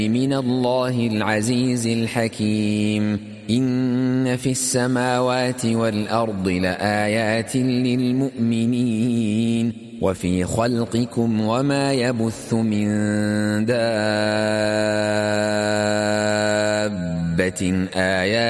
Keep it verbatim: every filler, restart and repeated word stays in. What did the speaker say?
من الله العزيز الحكيم إن في السماوات والأرض لآيات للمؤمنين وفي خلقكم وما يبث من دابة آيات